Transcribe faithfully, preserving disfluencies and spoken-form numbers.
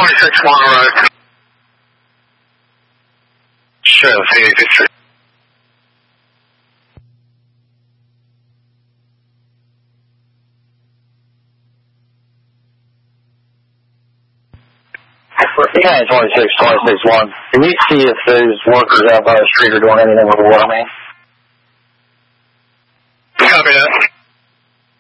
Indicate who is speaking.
Speaker 1: twenty-six one arrived. Sure, see you, good.
Speaker 2: Yeah, twenty-six, twenty-six one. Can you see if those workers out by the street are doing anything with the water main?
Speaker 1: Copy that.